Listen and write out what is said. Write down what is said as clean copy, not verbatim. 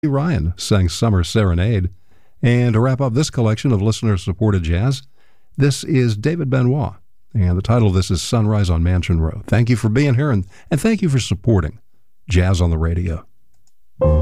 Ryan sang Summer Serenade. And to wrap up this collection of listener-supported jazz, this is David Benoit. And the title of this is Sunrise on Mansion Road. Thank you for being here, and thank you for supporting Jazz on the Radio.